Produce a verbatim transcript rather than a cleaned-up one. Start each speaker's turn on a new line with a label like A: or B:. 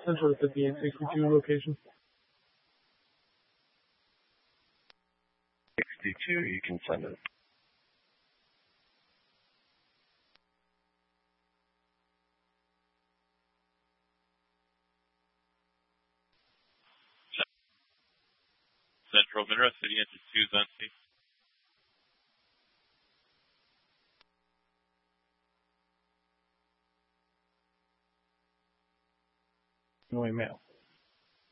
A: Central fifty-eight sixty-two location.
B: sixty-two, you can send it.
C: Central, Monroe City, engine two's empty.
A: No email.